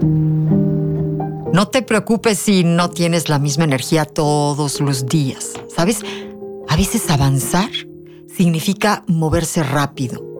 No te preocupes si no tienes la misma energía todos los días. ¿Sabes? A veces avanzar significa moverse rápido,